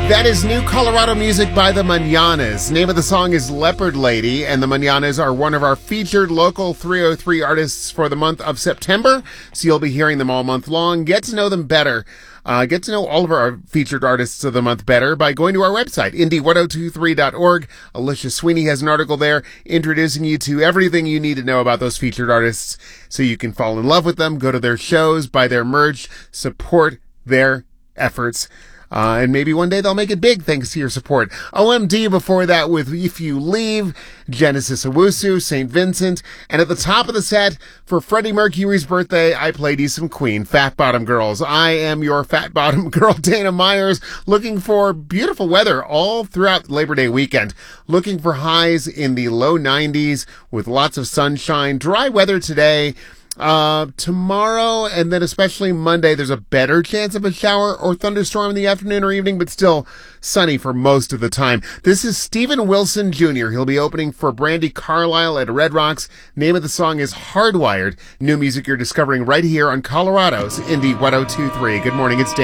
That is new Colorado music by the Mananas. Name of the song is Leopard Lady, and the Mananas are one of our featured local 303 artists for the month of September, so you'll be hearing them all month long. Get to know them better. Get to know all of our featured artists of the month better by going to our website, indie1023.org. Alicia Sweeney has an article there introducing you to everything you need to know about those featured artists so you can fall in love with them, go to their shows, buy their merch, support their efforts. And maybe one day they'll make it big thanks to your support. OMD before that with If You Leave, Genesis Owusu, St. Vincent, and at the top of the set, for Freddie Mercury's birthday, I played you some Queen, Fat Bottom Girls. I am your Fat Bottom Girl, Dana Myers, looking for beautiful weather all throughout Labor Day weekend. Looking for highs in the low 90s with lots of sunshine, dry weather today. Tomorrow and then especially Monday, there's a better chance of a shower or thunderstorm in the afternoon or evening, but still sunny for most of the time. This is Steven Wilson Jr. He'll be opening for Brandi Carlile at Red Rocks. Name of the song is Hardwired. New music you're discovering right here on Colorado's Indie 1023. Good morning, it's Dan.